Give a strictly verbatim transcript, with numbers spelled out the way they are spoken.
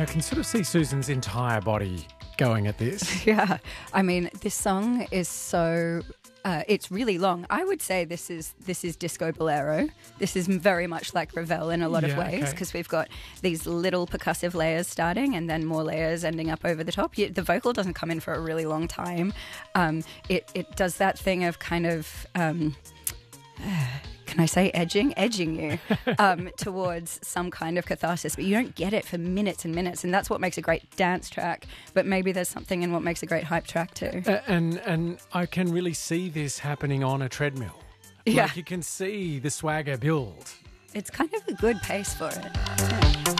I can sort of see Susan's entire body going at this. Yeah. I mean, this song is so... Uh, it's really long. I would say this is this is Disco Bolero. This is very much like Ravel in a lot Yeah, of ways, because okay. we've got these little percussive layers starting and then more layers ending up over the top. You, the vocal doesn't come in for a really long time. Um, it, it does that thing of kind of... Um, can I say edging? Edging you um, towards some kind of catharsis, but you don't get it for minutes and minutes, and that's what makes a great dance track, but maybe there's something in what makes a great hype track too. Uh, and and I can really see this happening on a treadmill. Yeah. Like you can see the swagger build. It's kind of a good pace for it.